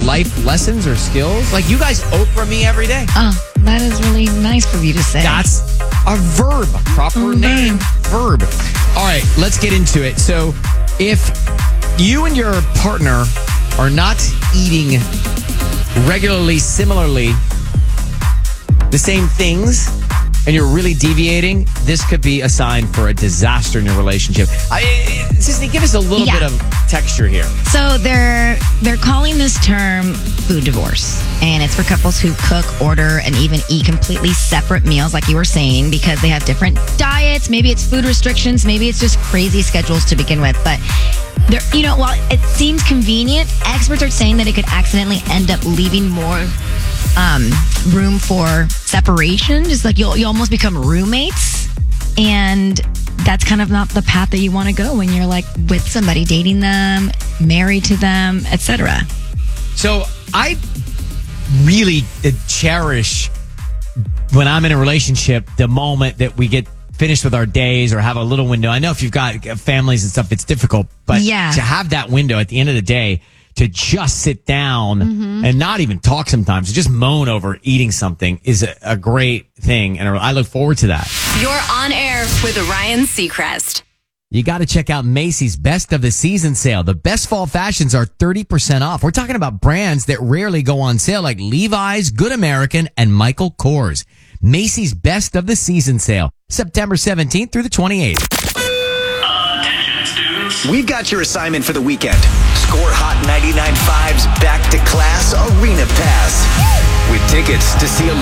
life lessons or skills. Like, you guys Oprah me every day. Oh, that is really nice for you to say. That's a verb. Proper name. Verb. All right, let's get into it. So, if you and your partner are not eating regularly, similarly, the same things, and you're really deviating, this could be a sign for a disaster in your relationship. Sisney, give us a little bit of texture here. So they're calling this term food divorce, and it's for couples who cook, order, and even eat completely separate meals, like you were saying, because they have different diets. Maybe it's food restrictions, maybe it's just crazy schedules to begin with. But while it seems convenient, experts are saying that it could accidentally end up leaving more room for separation. Just like you'll almost become roommates, and that's kind of not the path that you want to go when you're like with somebody, dating them, married to them, etc. So I really cherish when I'm in a relationship the moment that we get finished with our days or have a little window. I know if you've got families and stuff, it's difficult, but to have that window at the end of the day to just sit down and not even talk sometimes, to just moan over eating something is a great thing. And I look forward to that. You're on air with Ryan Seacrest. You got to check out Macy's Best of the Season sale. The best fall fashions are 30% off. We're talking about brands that rarely go on sale, like Levi's, Good American, and Michael Kors. Macy's Best of the Season sale, September 17th through the 28th. Attention, students. We've got your assignment for the weekend. Score Hot 99.5's Back to Class Arena Pass with tickets to see